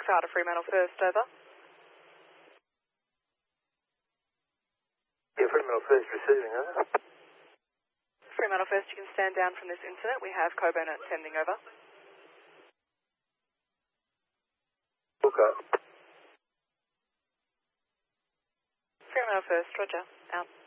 out of Fremantle First, over. Yeah, Fremantle First receiving, over. Fremantle First, you can stand down from this incident. We have Coburn attending, over. Okay. Fremantle First, roger, out.